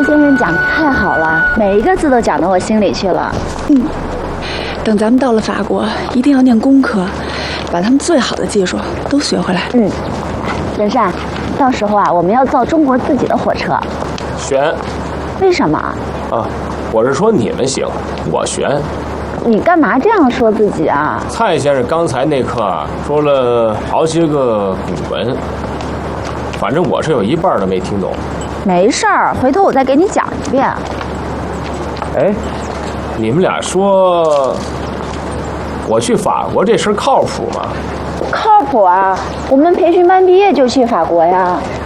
先生讲的太好了，每一个字都讲到我心里去了。 等咱们到了法国，一定要念功课，把他们最好的技术都学回来。 仁善，到时候啊，我们要造中国自己的火车。 悬。 为什么？ 啊，我是说你们行，我悬。 你干嘛这样说自己啊？ 蔡先生刚才那课说了好些个古文，反正我是有一半都没听懂。 没事儿，回头我再给你讲一遍。 哎，你们俩说我去法国这事靠谱吗？ 靠谱啊！我们培训班毕业就去法国呀。